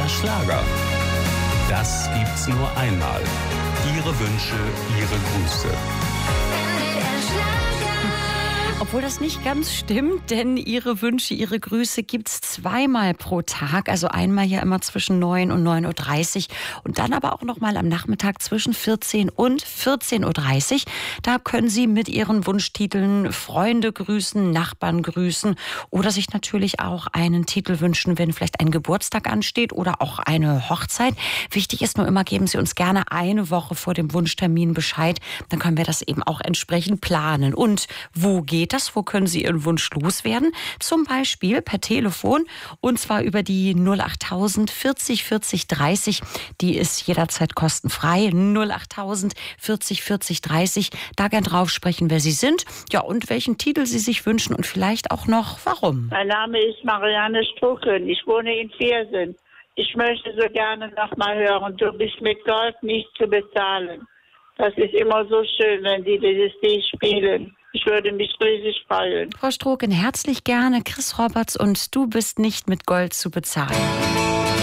Schlager. Das gibt's nur einmal. Ihre Wünsche, Ihre Grüße. Obwohl das nicht ganz stimmt, denn Ihre Wünsche, Ihre Grüße gibt's zweimal pro Tag. Also einmal ja immer zwischen 9 und 9:30 Uhr und dann aber auch nochmal am Nachmittag zwischen 14 und 14:30 Uhr. Da können Sie mit Ihren Wunschtiteln Freunde grüßen, Nachbarn grüßen oder sich natürlich auch einen Titel wünschen, wenn vielleicht ein Geburtstag ansteht oder auch eine Hochzeit. Wichtig ist nur immer, geben Sie uns gerne eine Woche vor dem Wunschtermin Bescheid. Dann können wir das eben auch entsprechend planen. Und wo geht das? Wo können Sie Ihren Wunsch loswerden? Zum Beispiel per Telefon und zwar über die 08000 40 40 30. Die ist jederzeit kostenfrei. 08000 40 40 30. Da gern drauf sprechen, wer Sie sind, ja, und welchen Titel Sie sich wünschen und vielleicht auch noch warum. Mein Name ist Marianne Strucken. Ich wohne in Viersen. Ich möchte so gerne noch mal hören, du bist mit Gold nicht zu bezahlen. Das ist immer so schön, wenn Sie dieses Lied spielen. Ich würde mich riesig freuen. Frau Strucken, herzlich gerne. Chris Roberts und Du bist nicht mit Gold zu bezahlen.